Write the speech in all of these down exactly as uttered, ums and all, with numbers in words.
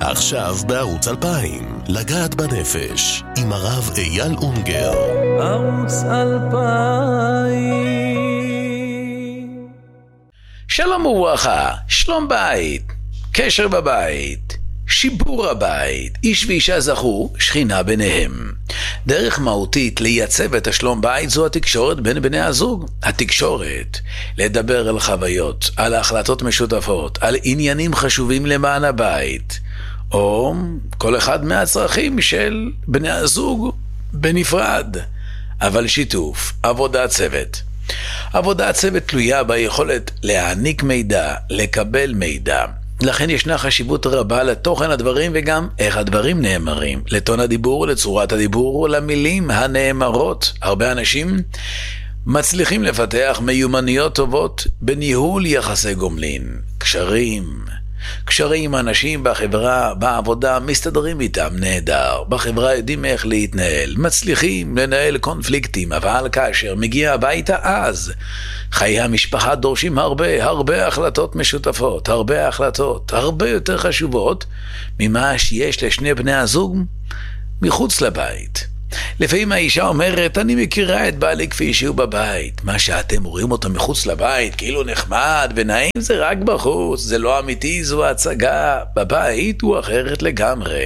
עכשיו בערוץ אלפיים, לגעת בנפש, עם הרב אייל אונגר. ערוץ אלפיים. שלום וברכה, שלום בית, קשר בבית, שיפור הבית, איש ואישה זכו, שכינה ביניהם. דרך מהותית לייצב את השלום בית זו התקשורת בין בני הזוג. התקשורת, לדבר על חוויות, על החלטות משותפות, על עניינים חשובים למען הבית, או כל אחד מהצרכים של בני הזוג בנפרד, אבל שיתוף, עבודת צוות. עבודת צוות תלויה ביכולת להעניק מידע, לקבל מידע. לכן ישנה חשיבות רבה לתוכן הדברים וגם איך הדברים נאמרים, לטון הדיבור, לצורת הדיבור, למילים הנאמרות. הרבה אנשים מצליחים לפתח מיומנויות טובות בניהול יחסי גומלין, קשרים. קשרים עם אנשים בחברה, בעבודה, מסתדרים איתם נהדר. בחברה יודעים איך להתנהל, מצליחים לנהל קונפליקטים, אבל כאשר מגיע הביתה אז חיי המשפחה דורשים הרבה, הרבה החלטות משותפות, הרבה החלטות, הרבה יותר חשובות ממה שיש לשני בני הזוג מחוץ לבית. לפעמים האישה אומרת, אני מכירה את בעלי כפי שהוא בבית. מה שאתם רואים אותו מחוץ לבית, כאילו נחמד ונעים, זה רק בחוץ, זה לא אמיתי, זו הצגה. בבית הוא אחרת לגמרי.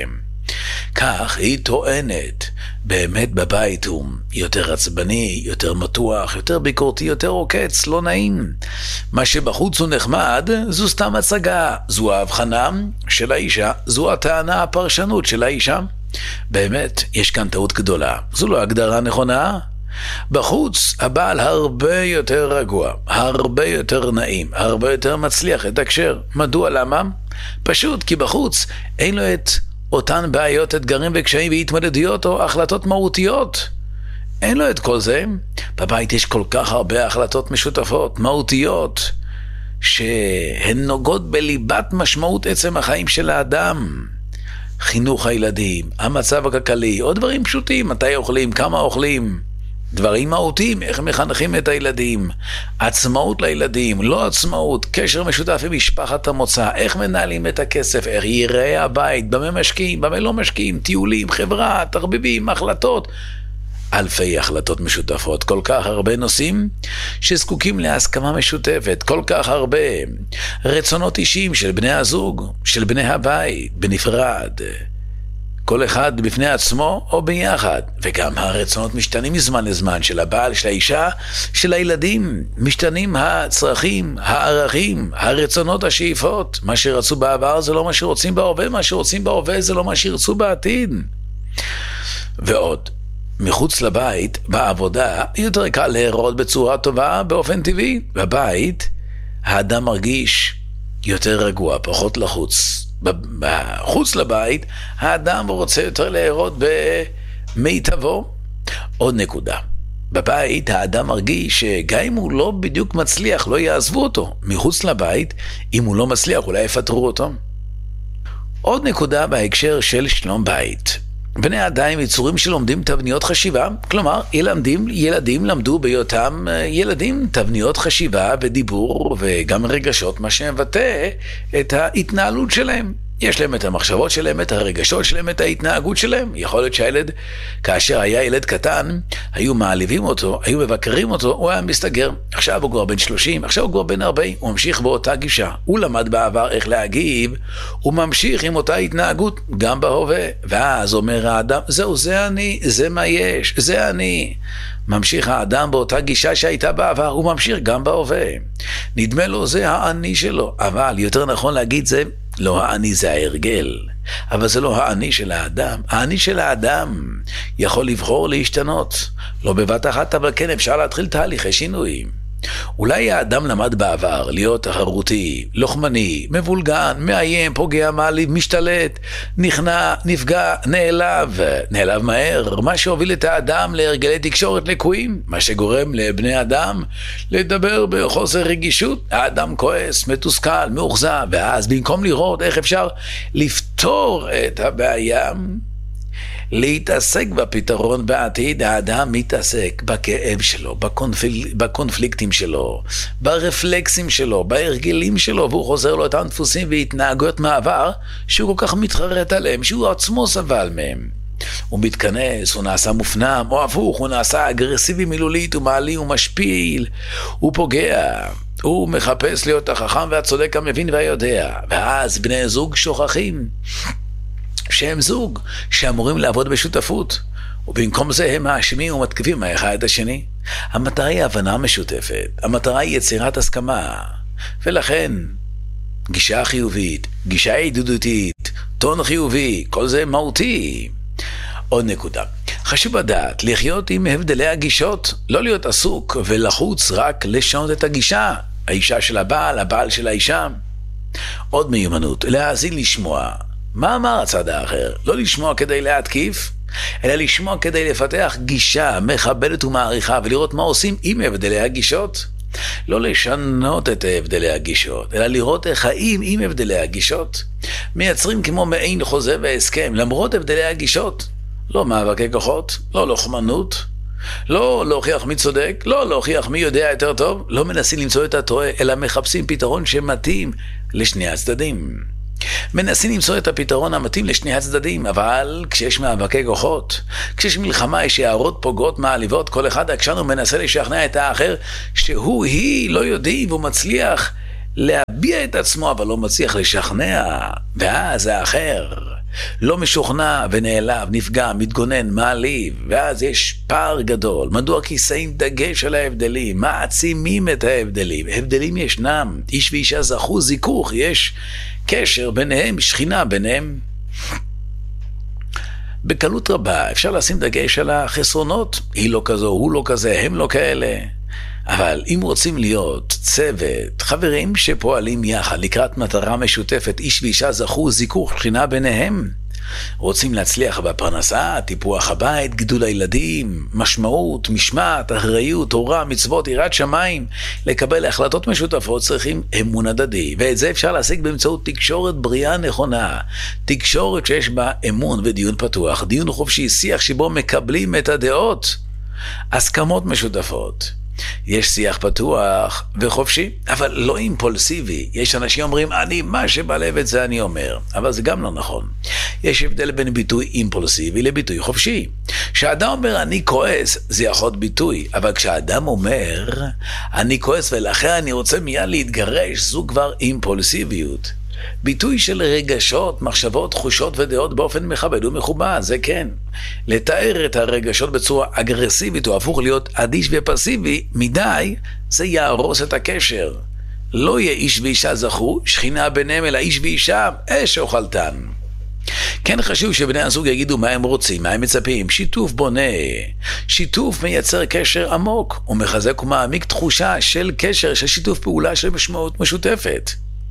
כך היא טוענת. באמת בבית הוא יותר עצבני, יותר מתוח, יותר ביקורתי, יותר עוקץ, לא נעים. מה שבחוץ הוא נחמד, זו סתם הצגה. זו ההבחנה של האישה, זו הטענה, הפרשנות של האישה. באמת, יש כאן טעות גדולה. זו לא הגדרה נכונה. בחוץ, הבעל הרבה יותר רגוע, הרבה יותר נעים, הרבה יותר מצליח את הקשר. מדוע? למה? פשוט כי בחוץ אין לו את אותן בעיות, אתגרים וקשיים והתמודדויות או החלטות מהותיות. אין לו את כל זה. בבית יש כל כך הרבה החלטות משותפות, מהותיות, שהן נוגעות בליבת משמעות עצם החיים של האדם. חינוך הילדים, המצב הכלכלי, או דברים פשוטים, מתי אוכלים, כמה אוכלים, דברים מהותיים, איך מחנכים את הילדים, עצמאות לילדים, לא עצמאות, קשר משותף עם משפחת המוצא, איך מנהלים את הכסף, איך ייראה הבית, במה משקיעים, במה לא משקיעים, טיולים, חברה, תחביבים, החלטות, אלפי החלטות משותפות, כל כך הרבה נושאים שזקוקים להסכמה משותפת, כל כך הרבה רצונות אישיים של בני הזוג, של בני הבית, בנפרד, כל אחד בפני עצמו או ביחד, וגם הרצונות משתנים מזמן לזמן, של הבעל, של האישה, של הילדים, משתנים הצרכים, הערכים, הרצונות, השאיפות. מה שרצו בעבר זה לא מה שרוצים בהווה, מה שרוצים בהווה זה לא מה שירצו בעתיד. ועוד, מחוץ לבית, בעבודה, יותר קל להיראות בצורה טובה באופן טבעי. בבית, האדם מרגיש יותר רגוע, פחות לחוץ. בחוץ לבית, האדם רוצה יותר להיראות במיטבו. עוד נקודה. בבית, האדם מרגיש שגם אם הוא לא בדיוק מצליח, לא יעזבו אותו. מחוץ לבית, אם הוא לא מצליח, אולי יפטרו אותו. עוד נקודה בהקשר של שלום בית. בני אדם יצורים שלומדים תבניות חשיבה, כלומר, ילדים, ילדים למדו בהיותם ילדים תבניות חשיבה ודיבור וגם רגשות, מה שמבטא את ההתנהלות שלהם. יש להם את המחשבות שלהם, את הרגשות שלהם, את ההתנהגות שלהם. יכול להיות שהילד, כאשר היה ילד קטן, היו מעליבים אותו, היו מבקרים אותו, הוא היה מסתגר. עכשיו הוא כבר בן שלושים, עכשיו הוא כבר בן ארבעים, הוא ממשיך באותה גישה. הוא למד בעבר איך להגיב, הוא ממשיך עם אותה התנהגות גם בהווה. ואז אומר האדם, זהו, זה אני, זה מה יש, זה אני. ממשיך האדם באותה גישה שהייתה בעבר, הוא ממשיך גם בהווה. נדמה לו זה האני שלו, אבל יותר נכון להגיד זה, לא האני, זה ההרגל, אבל זה לא האני של האדם. האני של האדם יכול לבחור להשתנות, לא בבת אחת, אבל כן אפשר להתחיל תהליכי שינויים. אולי האדם למד בעבר להיות תחרותי, לוחמני, מבולגן, מאיים, פוגע, מעליב, משתלט, נכנע, נפגע, נעלב, נעלב מהר, מה שהוביל את האדם להרגלי תקשורת לקויים, מה שגורם לבני אדם לדבר בחוסר רגישות. האדם כועס, מתוסכל, מאוכזב, ואז במקום לראות איך אפשר לפתור את הבעיה, להתעסק בפתרון בעתיד, האדם מתעסק בכאב שלו, בקונפל... בקונפליקטים שלו, ברפלקסים שלו, בהרגלים שלו, והוא חוזר לו אותם דפוסים והתנהגויות מעבר שהוא כל כך מתחרט עליהם, שהוא עצמו סבל מהם. הוא מתכנס, הוא נעשה מופנם, או הפוך, הוא נעשה אגרסיבי מילולית, הוא מעלי, הוא משפיל, הוא פוגע, הוא מחפש להיות החכם והצודק המבין והיודע, ואז בני זוג שוכחים שהם זוג שאמורים לעבוד בשותפות, ובמקום זה הם מאשימים ומתקיפים האחד את השני. המטרה היא הבנה משותפת, המטרה היא יצירת הסכמה, ולכן גישה חיובית, גישה ידידותית, טון חיובי, כל זה מהותי. עוד נקודה, חשוב לדעת לחיות עם הבדלי הגישות, לא להיות עסוק ולחוץ רק לשנות את הגישה, האישה של הבעל, הבעל של האישה. עוד מיומנות, להאזין לשמוע מה אמר הצד האחר, לא לשמוע כדי להתקיף, אלא לשמוע כדי לפתח גישה מכבדת ומעריכה, ולראות מה עושים עם הבדלי הגישות. לא לשנות את הבדלי הגישות, אלא לראות איך חיים עם הבדלי הגישות. מייצרים כמו מעין חוזה והסכם, למרות הבדלי הגישות. לא מאבקי כוחות, לא לוחמנות, לא להוכיח מי צודק, לא להוכיח מי יודע יותר טוב, לא מנסים למצוא את הטועה, אלא מחפשים פתרון שמתאים לשני הצדדים. מנסים למצוא את הפתרון המתאים לשני הצדדים, אבל כשיש מאבקי כוחות, כשיש מלחמה, יש הערות פוגעות מעליבות, כל אחד עקשן ומנסה לשכנע את האחר שהוא, היא, לא יודעים, והוא מצליח להביע את עצמו, אבל לא מצליח לשכנע, ואז האחר לא משוכנע ונעלב, נפגע, מתגונן, מעליב, ואז יש פער גדול. מדוע? כי שמים דגש על ההבדלים, מעצימים את ההבדלים. הבדלים ישנם, איש ואישה זכו זיכוך, יש קשר ביניהם, שכינה ביניהם. בקלות רבה אפשר לשים דגש על החסרונות, היא לא כזו, הוא לא כזה, הם לא כאלה. אבל אם רוצים להיות צוות, חברים שפועלים יחד לקראת מטרה משותפת, איש ואישה זכו זיכוך, שכינה ביניהם, רוצים להצליח בפרנסה, טיפוח הבית, גידול הילדים, משמעות, משמעת, אחריות, תורה, מצוות, יראת שמיים, לקבל החלטות משותפות צריכים אמון הדדי, ואת זה אפשר להשיג באמצעות תקשורת בריאה נכונה, תקשורת שיש בה אמון ודיון פתוח, דיון חופשי, שיח שבו מקבלים את הדעות, הסכמות משותפות. יש שיח פתוח וחופשי, אבל לא אימפולסיבי. יש אנשים אומרים, אני מה שבא לב את זה אני אומר, אבל זה גם לא נכון. יש הבדל בין ביטוי אימפולסיבי לביטוי חופשי. כשאדם אומר אני כועס, זה יכול להיות ביטוי, אבל כשאדם אומר אני כועס ולכן אני רוצה מיד להתגרש, זו כבר אימפולסיביות. ביטוי של רגשות, מחשבות, תחושות ודעות באופן מכבד ומכובד, זה כן. לתאר את הרגשות בצורה אגרסיבית או הפוך להיות אדיש ופסיבי מדי, זה יהרוס את הקשר. לא יהיה איש ואישה זכו, שכינה ביניהם, אלא איש ואישה, אש אוכלתן. כן חשוב שבני הזוג יגידו מה הם רוצים, מה הם מצפים. שיתוף בונה. שיתוף מייצר קשר עמוק, ומחזק ומעמיק תחושה של קשר, של שיתוף פעולה של משמעות משותפת.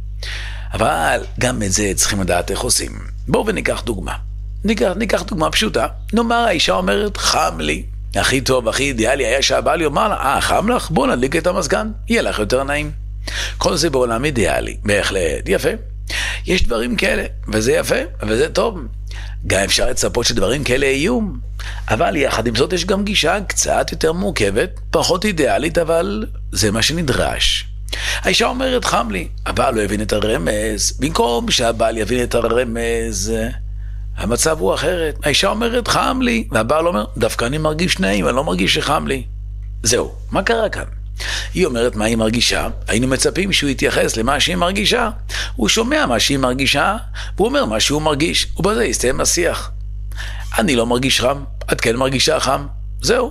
אבל גם את זה צריכים לדעת איך עושים. בואו וניקח דוגמה. ניקח, ניקח דוגמה פשוטה. נאמר, האישה אומרת, חם לי. הכי טוב, הכי אידיאלי היה שהבעל יאמר לה, אה, חם לך? בוא נדליק את המזגן. יהיה לך יותר נעים. כל זה בעולם אידיאלי. בהחלט יפה. יש דברים כאלה, וזה יפה, וזה טוב. גם אפשר לצפות שדברים כאלה יהיו. אבל יחד עם זאת יש גם גישה קצת יותר מורכבת, פחות אידיאלית, אבל זה מה שנדרש. האישה אומרת חם לי, הבעל לא יבין את הרמז, במקום שהבעל יבין את הרמז, המצב הוא אחרת. האישה אומרת חם לי, והבעל אומר, דווקא אני מרגיש נעים, אני לא מרגיש שחם לי. זהו, מה קרה כאן? היא אומרת מה היא מרגישה, היינו מצפים שהוא יתייחס למה שהיא מרגישה, הוא שומע מה שהיא מרגישה, והוא אומר מה שהוא מרגיש, ובזה יסתיים השיח. אני לא מרגיש חם, את כן מרגישה חם, זהו.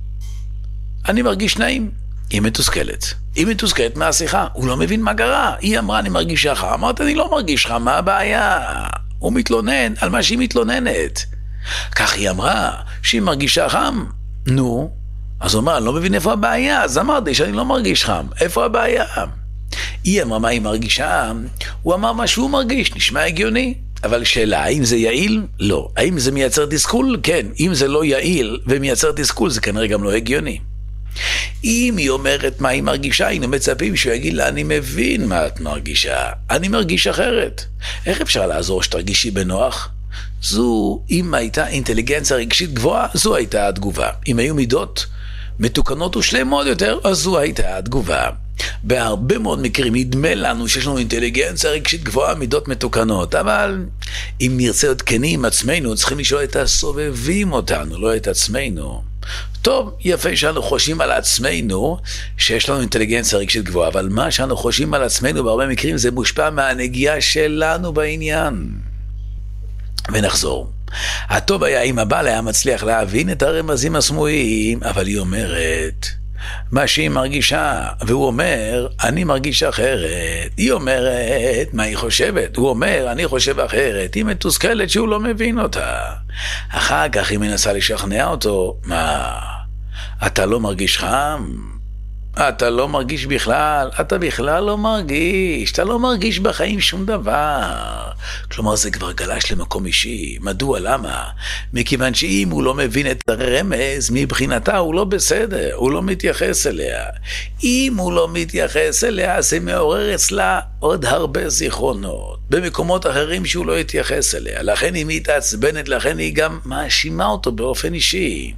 אני מרגיש נעים. היא מתוסכלת. היא מתוסכלת מהשיחה. הוא לא מבין מה קרה. היא אמרה, אני מרגישה חם. אמרת, אני לא מרגיש חם. מה הבעיה? הוא מתלונן על מה שהיא מתלוננת. כך היא אמרה, שהיא מרגישה חם. נו, אז הוא אמר, אני לא מבין איפה הבעיה. אז אמרתי שאני לא מרגיש חם. איפה הבעיה? היא אמרה מה היא מרגישה. הוא אמר מה שהוא מרגיש. נשמע הגיוני. אבל שאלה, האם זה יעיל? לא. האם זה מייצר תסכול? כן. אם זה לא יעיל ומייצר תסכול, זה כנראה גם לא הגיוני. אם היא אומרת מה היא מרגישה, היינו מצפים שהוא יגיד לה, אני מבין מה את מרגישה, אני מרגיש אחרת. איך אפשר לעזור שתרגישי בנוח? זו, אם הייתה אינטליגנציה רגשית גבוהה, זו הייתה התגובה. אם היו מידות מתוקנות ושלמות יותר, אז זו הייתה התגובה. בהרבה מאוד מקרים ידמה לנו שיש לנו אינטליגנציה רגשית גבוהה, מידות מתוקנות, אבל אם נרצה להיות כנים עם עצמנו, צריכים לשאול את הסובבים אותנו, לא את עצמנו. טוב, יפה שאנו חושבים על עצמנו שיש לנו אינטליגנציה רגשית גבוהה, אבל מה שאנו חושבים על עצמנו בהרבה מקרים זה מושפע מהנגיעה שלנו בעניין. ונחזור. הטוב היה אם הבעל היה מצליח להבין את הרמזים הסמויים, אבל היא אומרת מה שהיא מרגישה, והוא אומר אני מרגיש אחרת. היא אומרת מה היא חושבת, הוא אומר אני חושב אחרת. היא מתוסכלת שהוא לא מבין אותה. אחר כך היא מנסה לשכנע אותו, מה, אתה לא מרגיש חם? אתה לא מרגיש בכלל, אתה בכלל לא מרגיש, אתה לא מרגיש בחיים שום דבר. כלומר זה כבר גלש למקום אישי. מדוע? למה? מכיוון שאם הוא לא מבין את הרמז, מבחינתה הוא לא בסדר, הוא לא מתייחס אליה. אם הוא לא מתייחס אליה, זה מעורר אצלה עוד הרבה זיכרונות, במקומות אחרים שהוא לא יתייחס אליה. לכן אם היא תעצבנת, לכן היא גם מאשימה אותו באופן אישי.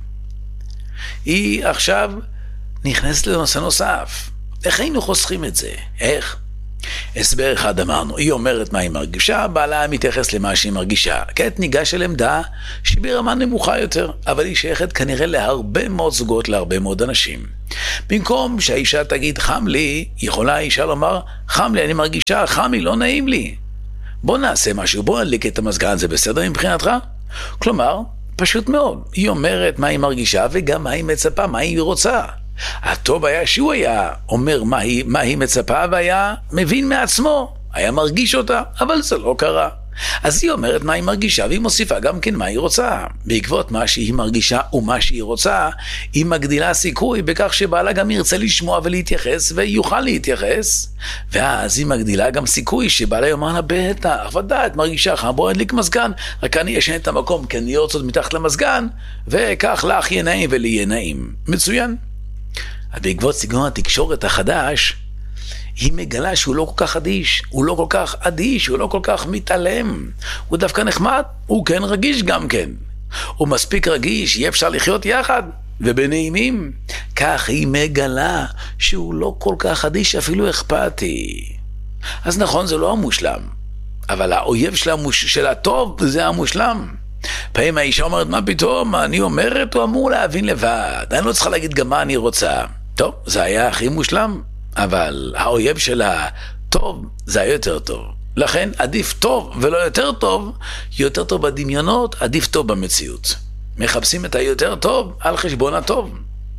היא עכשיו נכנסת לנושא נוסף. איך היינו חוסכים את זה? איך? הסבר אחד אמרנו, היא אומרת מה היא מרגישה, בעלה מתייחס למה שהיא מרגישה. כעת ניגש אל עמדה שהיא ברמה נמוכה יותר, אבל היא שייכת כנראה להרבה מאוד זוגות, להרבה מאוד אנשים. במקום שהאישה תגיד חם לי, יכולה האישה לומר חם לי, אני מרגישה חם לי, לא נעים לי. בוא נעשה משהו, בוא נדליק את המזגן, זה בסדר מבחינתך? כלומר, פשוט מאוד, היא אומרת מה היא מרגישה וגם מה היא מצפה, מה היא רוצה. הטוב היה שהוא היה אומר מה היא, מה היא מצפה והיה מבין מעצמו, היה מרגיש אותה, אבל זה לא קרה. אז היא אומרת מה היא מרגישה והיא מוסיפה גם כן מה היא רוצה. בעקבות מה שהיא מרגישה ומה שהיא רוצה, היא מגדילה סיכוי בכך שבעלה גם ירצה לשמוע ולהתייחס ויוכל להתייחס, ואז היא מגדילה גם סיכוי שבעלה יאמר לה בטח, ודאי, את מרגישה לך, בוא נדליק מזגן, רק אני אשן את המקום כי אני רוצה מתחת למזגן, וכך לך יהיה נעים ולי יהיה נעים. מצוין. בעקבות סגנון התקשורת החדש, היא מגלה שהוא לא כל כך אדיש, הוא לא כל כך אדיש, הוא לא כל כך מתעלם, הוא דווקא נחמד, הוא כן רגיש גם כן. הוא מספיק רגיש, יהיה אפשר לחיות יחד, ובנעימים. כך היא מגלה שהוא לא כל כך אדיש, אפילו אכפתי. אז נכון, זה לא המושלם, אבל האויב של, המוש... של הטוב זה המושלם. פעמים האישה אומרת, מה פתאום, אני אומרת, הוא אמור להבין לבד, אני לא צריכה להגיד גם מה אני רוצה. טוב, זה היה הכי מושלם, אבל האויב של הטוב זה היה יותר טוב. לכן עדיף טוב ולא יותר טוב, יותר טוב בדמיונות, עדיף טוב במציאות. מחפשים את היותר טוב על חשבון הטוב.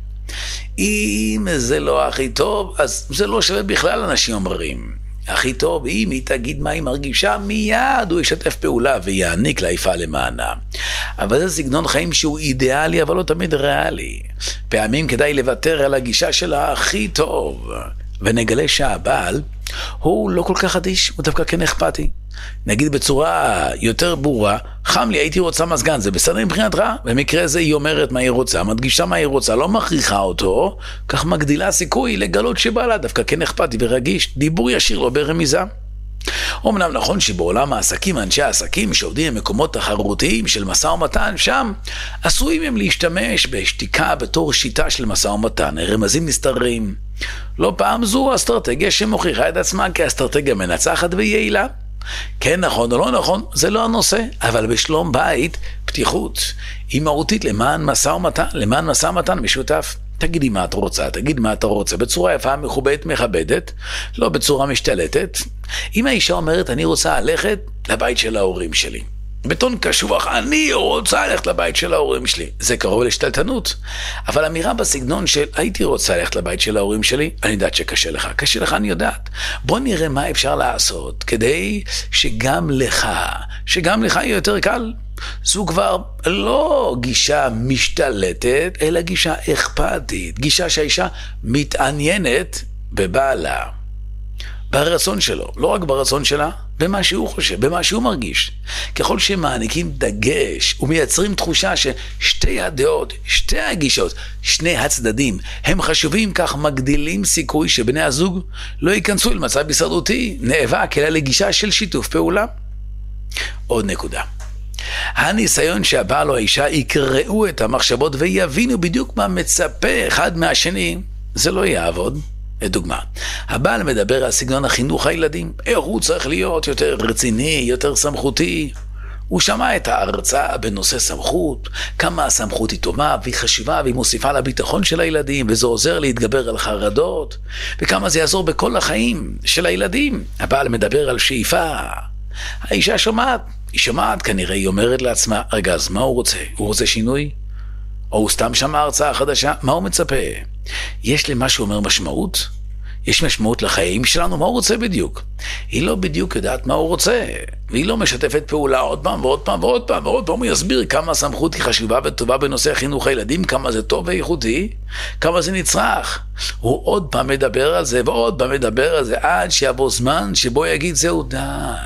אם זה לא הכי טוב, אז זה לא שווה בכלל, אנשים אומרים. הכי טוב, אם היא תגיד מה היא מרגישה, מיד הוא ישתף פעולה ויעניק לה יפה למענה. אבל זה סגנון חיים שהוא אידיאלי, אבל לא תמיד ריאלי. פעמים כדאי לוותר על הגישה שלה הכי טוב, ונגלה שהבעל הוא לא כל כך אדיש, הוא דווקא כן אכפתי. נגיד בצורה יותר ברורה, חם לי, הייתי רוצה מזגן, זה בסדר מבחינתך? במקרה זה היא אומרת מה היא רוצה, מדגישה מה היא רוצה, לא מכריחה אותו, כך מגדילה סיכוי לגלות שבעלה דווקא כן אכפתי ורגיש, דיבור ישיר לא ברמיזה. אמנם נכון שבעולם העסקים, אנשי העסקים שעובדים במקומות תחרותיים של משא ומתן, שם עשויים הם להשתמש בשתיקה בתור שיטה של משא ומתן, רמזים נסתרים. לא פעם זו אסטרטגיה שמוכיחה את עצמה כאסטרטגיה מנצחת ויעילה. כן נכון או לא נכון, זה לא הנושא, אבל בשלום בית, פתיחות היא מהותית למען משא ומתן, למען משא ומתן משותף. תגידי מה את רוצה, תגיד מה אתה רוצה, בצורה יפה, מכובדת, מכבדת, לא בצורה משתלטת. אם האישה אומרת, אני רוצה ללכת לבית של ההורים שלי, בטון קשוח, אני רוצה ללכת לבית של ההורים שלי, זה קרוב לשתלטנות. אבל אמירה בסגנון של, הייתי רוצה ללכת לבית של ההורים שלי, אני יודעת שקשה לך, קשה לך אני יודעת. בוא נראה מה אפשר לעשות, כדי שגם לך, שגם לך יהיה יותר קל. זו כבר לא גישה משתלטת, אלא גישה אכפתית, גישה שהאישה מתעניינת בבעלה, ברצון שלו, לא רק ברצון שלה, במה שהוא חושב, במה שהוא מרגיש. ככל שמעניקים דגש ומייצרים תחושה ששתי הדעות, שתי הגישות, שני הצדדים, הם חשובים, כך מגדילים סיכוי שבני הזוג לא ייכנסו אל מצב הישרדותי, נאבק, אלא לגישה של שיתוף פעולה. עוד נקודה. הניסיון שהבעל או האישה יקראו את המחשבות ויבינו בדיוק מה מצפה אחד מהשני, זה לא יעבוד. לדוגמה, הבעל מדבר על סגנון החינוך הילדים, איך הוא צריך להיות יותר רציני, יותר סמכותי. הוא שמע את ההרצאה בנושא סמכות, כמה הסמכות היא טובה והיא חשיבה והיא מוסיפה לביטחון של הילדים, וזה עוזר להתגבר על חרדות, וכמה זה יעזור בכל החיים של הילדים. הבעל מדבר על שאיפה, האישה שומעת, היא שומעת, כנראה היא אומרת לעצמה, רגע, אז מה הוא רוצה? הוא רוצה שינוי? או הוא סתם שמע הרצאה חדשה? מה הוא מצפה? יש למה שהוא אומר משמעות? יש משמעות לחיים שלנו? מה הוא רוצה בדיוק? היא לא בדיוק יודעת מה הוא רוצה, והיא לא משתפת פעולה עוד פעם ועוד פעם ועוד פעם ועוד פעם. הוא יסביר כמה הסמכות היא חשובה וטובה בנושא חינוך הילדים, כמה זה טוב ואיכותי, כמה זה נצרך. הוא עוד פעם מדבר על זה ועוד פעם מדבר על זה, עד שיבוא זמן שבו יגיד זהו די.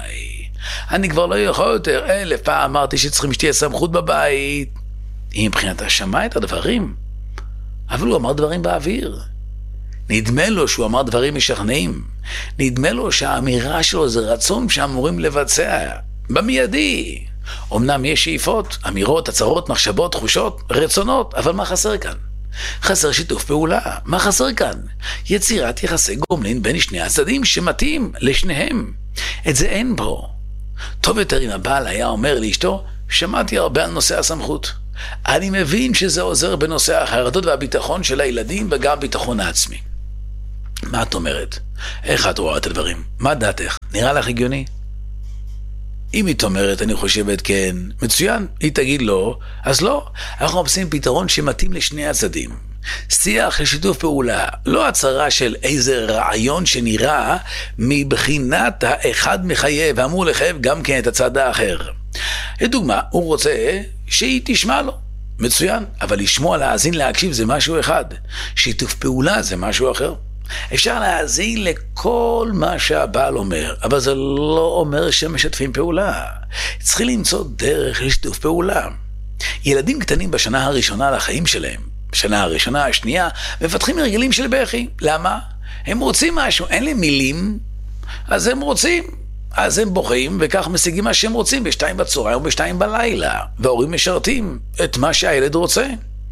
אני כבר לא יכול יותר, אלף פעם אמרתי שצריכים שתהיה סמכות בבית. היא מבחינתה שמעה את הדברים, אבל הוא אמר דברים באוויר. נדמה לו שהוא אמר דברים משכנעים. נדמה לו שהאמירה שלו זה רצון שאמורים לבצע במיידי. אמנם יש שאיפות, אמירות, הצהרות, מחשבות, תחושות, רצונות, אבל מה חסר כאן? חסר שיתוף פעולה. מה חסר כאן? יצירת יחסי גומלין בין שני הצדדים שמתאים לשניהם. את זה אין פה. טוב יותר אם הבעל היה אומר לאשתו, שמעתי הרבה על נושא הסמכות. אני מבין שזה עוזר בנושא החרדות והביטחון של הילדים וגם ביטחון העצמי. מה את אומרת? איך את רואה את הדברים? מה דעתך? נראה לך הגיוני? אם היא אומרת, אני חושבת כן, מצוין, היא תגיד לא, אז לא. אנחנו עושים פתרון שמתאים לשני הצדדים. שיח לשיתוף פעולה, לא הצהרה של איזה רעיון שנראה מבחינת האחד מחייב, ואמור לחייב גם כן את הצד האחר. לדוגמה, הוא רוצה שהיא תשמע לו. מצוין, אבל לשמוע, להאזין, להקשיב זה משהו אחד. שיתוף פעולה זה משהו אחר. אפשר להאזין לכל מה שהבעל אומר, אבל זה לא אומר שמשתפים פעולה. צריכים למצוא דרך לשיתוף פעולה. ילדים קטנים בשנה הראשונה לחיים שלהם, בשנה הראשונה, השנייה, מפתחים הרגלים של בכי. למה? הם רוצים משהו, אין להם מילים, אז הם רוצים. אז הם בוכים וכך משיגים מה שהם רוצים בשתיים בצהריים או בשתיים בלילה, וההורים משרתים את מה שהילד רוצה.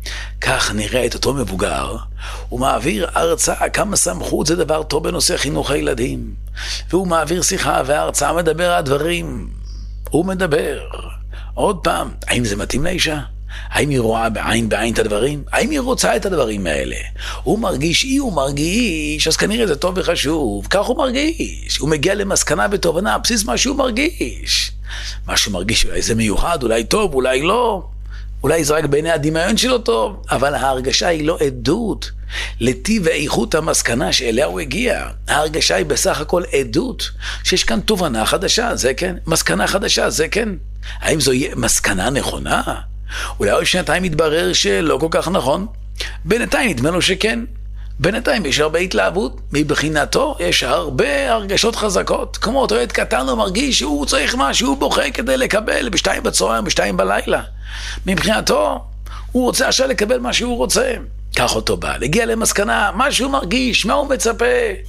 כך נראה את אותו מבוגר, הוא מעביר הרצאה כמה סמכות זה דבר טוב בנושא חינוך הילדים, והוא מעביר שיחה וההרצאה מדבר על דברים. הוא מדבר עוד פעם, האם זה מתאים לאישה? האם היא רואה בעין בעין את הדברים? האם היא רוצה את הדברים האלה? הוא מרגיש, אי הוא מרגיש, אז כנראה זה טוב וחשוב. כך הוא מרגיש. הוא מגיע למסקנה ותובנה, על בסיס מה שהוא מרגיש. מה שהוא מרגיש, אולי זה מיוחד, אולי טוב, אולי לא. אולי זה רק בעיני הדמיון שלו טוב, אבל ההרגשה היא לא עדות לטיב ואיכות המסקנה שאליה הוא הגיע. ההרגשה היא בסך הכל עדות שיש כאן תובנה חדשה, זה כן. מסקנה חדשה, זה כן. האם זו יהיה מסקנה נכונה? אולי עוד שנתיים מתברר שלא כל כך נכון. בינתיים נדמה לו שכן. בינתיים יש הרבה התלהבות. מבחינתו יש הרבה הרגשות חזקות. כמו אותו עת קטן הוא מרגיש שהוא צריך משהו, הוא בוכה כדי לקבל בשתיים בצהריים, בשתיים בלילה. מבחינתו הוא רוצה עכשיו לקבל מה שהוא רוצה. כך אותו בא, הגיע למסקנה, מה שהוא מרגיש, מה הוא מצפה.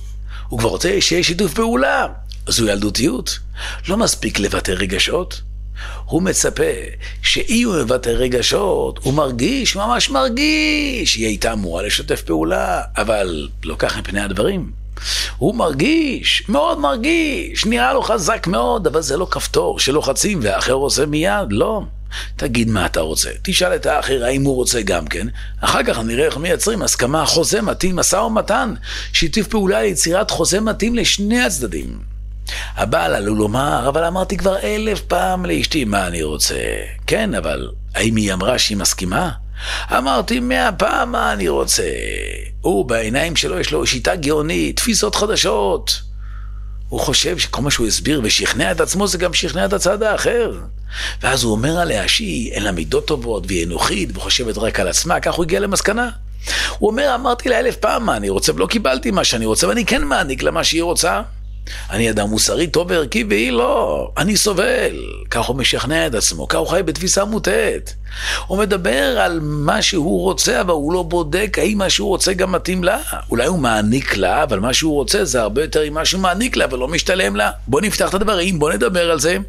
הוא כבר רוצה שיש שיתוף פעולה. זו ילדותיות. לא מספיק לבטא רגשות. הוא מצפה שאי הוא מבטא רגשות, הוא מרגיש, ממש מרגיש, היא הייתה אמורה לשתף פעולה, אבל לא כך מפני הדברים. הוא מרגיש, מאוד מרגיש, נראה לו חזק מאוד, אבל זה לא כפתור שלוחצים והאחר עושה מיד, לא. תגיד מה אתה רוצה, תשאל את האחר האם הוא רוצה גם כן, אחר כך נראה איך מייצרים הסכמה, חוזה מתאים, משא ומתן, שיתוף פעולה ליצירת חוזה מתאים לשני הצדדים. הבעל עלול לומר, אבל אמרתי כבר אלף פעם לאשתי מה אני רוצה. כן, אבל האם היא אמרה שהיא מסכימה? אמרתי מאה פעם מה אני רוצה. הוא בעיניים שלו יש לו שיטה גאונית, תפיסות חדשות. הוא חושב שכל מה שהוא הסביר ושכנע את עצמו זה גם שכנע את הצד האחר. ואז הוא אומר עליה שהיא אין לה מידות טובות והיא אנוכית וחושבת רק על עצמה, כך הוא הגיע למסקנה. הוא אומר, אמרתי לה אלף פעם מה אני רוצה ולא קיבלתי מה שאני רוצה ואני כן מעניק לה מה שהיא רוצה. אני אדם מוסרי טוב וערכי והיא לא, אני סובל. כך הוא משכנע את עצמו, כך הוא חי בתפיסה מוטעת. הוא מדבר על מה שהוא רוצה, אבל הוא לא בודק האם מה שהוא רוצה גם מתאים לה. אולי הוא מעניק לה, אבל מה שהוא רוצה זה הרבה יותר עם מה שהוא מעניק לה, אבל לא משתלם לה. בוא נפתח את הדברים, בוא נדבר על זה.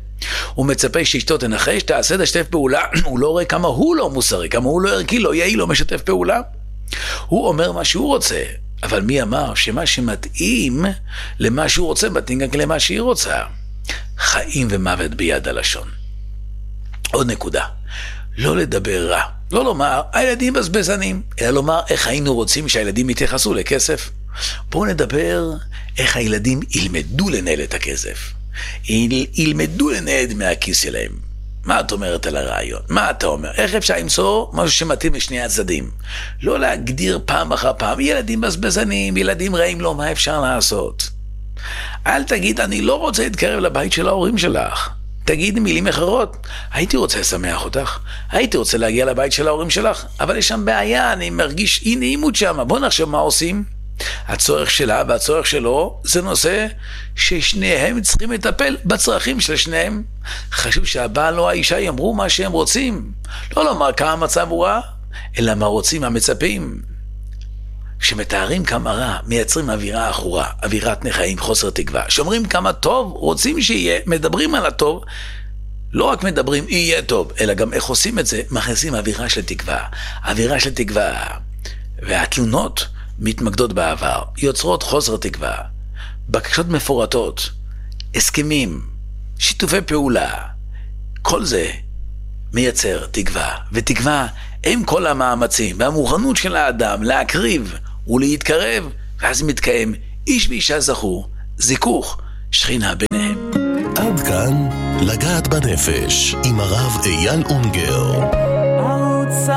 הוא מצפה שאשתו תנחש, תעשה תשתף פעולה, הוא לא רואה כמה הוא לא מוסרי, כמה הוא לא ערכי, לא יעיל, לא משתף פעולה. הוא אומר מה שהוא רוצה, אבל מי אמר שמה שמתאים למה שהוא רוצה, מתאים גם למה שהיא רוצה? חיים ומוות ביד הלשון. עוד נקודה, לא לדבר רע, לא לומר הילדים בזבזנים, אלא לומר איך היינו רוצים שהילדים יתייחסו לכסף. בואו נדבר איך הילדים ילמדו לנהל את הכסף, יל, ילמדו לנהל מהכיס שלהם. מה את אומרת על הרעיון? מה אתה אומר? איך אפשר למצוא משהו שמתאים לשני הצדדים? לא להגדיר פעם אחר פעם, ילדים בזבזנים, ילדים רעים, לא, מה אפשר לעשות? אל תגיד, אני לא רוצה להתקרב לבית של ההורים שלך. תגיד מילים אחרות, הייתי רוצה לשמח אותך, הייתי רוצה להגיע לבית של ההורים שלך, אבל יש שם בעיה, אני מרגיש אי נעימות שם, בוא נחשוב מה עושים. הצורך שלה והצורך שלו זה נושא ששניהם צריכים לטפל בצרכים של שניהם. חשוב שהבעל או האישה יאמרו מה שהם רוצים, לא לומר כמה המצב הוא רע, אלא מה רוצים, מה מצפים. כשמתארים כמה רע, מייצרים אווירה אחורה, אווירת נחיים, חוסר תקווה. שאומרים כמה טוב, רוצים שיהיה, מדברים על הטוב, לא רק מדברים יהיה טוב, אלא גם איך עושים את זה, מכניסים אווירה של תקווה. אווירה של תקווה. והתלונות מתמקדות בעבר, יוצרות חוסר תקווה. בקשות מפורטות, הסכמים, שיתופי פעולה, כל זה מייצר תקווה. ותקווה הם כל המאמצים והמוכנות של האדם להקריב ולהתקרב, ואז מתקיים איש ואישה זכו, זיכוך, שכינה ביניהם. עד כאן לגעת בנפש עם הרב אייל אונגר. ערוץ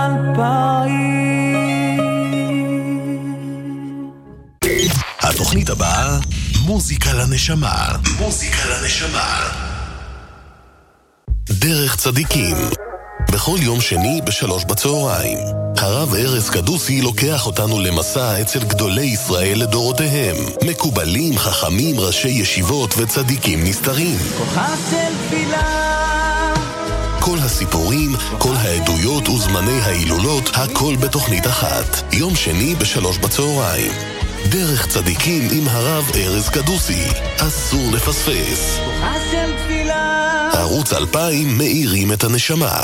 אלפיים. התוכנית הבאה, מוזיקה לנשמה. מוזיקה לנשמה. דרך צדיקים. בכל יום שני בשלוש בצהריים. הרב ארז קדוסי לוקח אותנו למסע אצל גדולי ישראל לדורותיהם. מקובלים, חכמים, ראשי ישיבות וצדיקים נסתרים. כוחה של תפילה. כל הסיפורים, כל העדויות וזמני ההילולות, הכל בתוכנית אחת. יום שני בשלוש בצהריים. דרך צדיקים עם הרב ארז קדוסי. אסור לפספס. כוחה של תפילה. ערוץ אלפיים מאירים את הנשמה.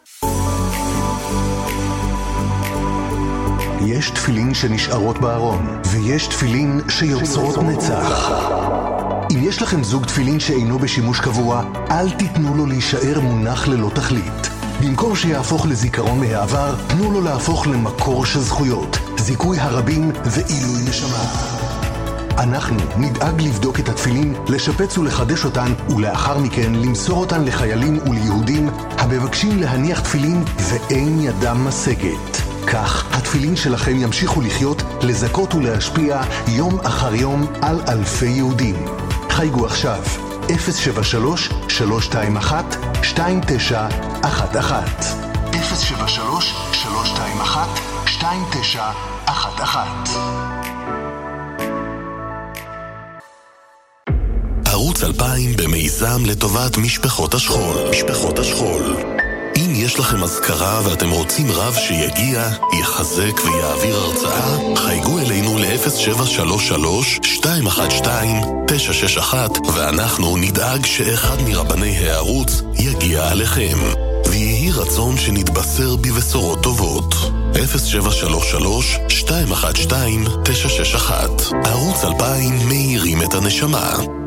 יש תפילין שנשארות בארון, ויש תפילין שיוצרות נצח. אם יש לכם זוג תפילין שאינו בשימוש קבוע, אל תיתנו לו להישאר מונח ללא תכלית. במקום שיהפוך לזיכרון מהעבר, תנו לו להפוך למקור של זכויות, זיכוי הרבים ועילוי נשמה. אנחנו נדאג לבדוק את התפילין, לשפץ ולחדש אותן, ולאחר מכן למסור אותן לחיילים וליהודים המבקשים להניח תפילין ואין ידם משגת. כך התפילין שלכם ימשיכו לחיות, לזכות ולהשפיע יום אחר יום על אלפי יהודים. חייגו עכשיו אפס שבע שלוש שלוש שתיים אחת שתיים תשע אחת אחת אפס שבע שלוש שלוש שתיים אחת שתיים תשע אחת אחת. ערוץ אלפיים במיזם לטובת משפחות השכול. משפחות השכול. אם יש לכם אזכרה ואתם רוצים רב שיגיע, יחזק ויעביר הרצאה, חייגו אלינו ל-אפס שבע שלוש שלוש שתיים אחת שתיים תשע שש אחת ואנחנו נדאג שאחד מרבני הערוץ יגיע עליכם. ויהי רצון שנתבשר בבשורות טובות. אפס שבע שלוש שלוש שתיים אחת שתיים תשע שש אחת. ערוץ אלפיים מאירים את הנשמה.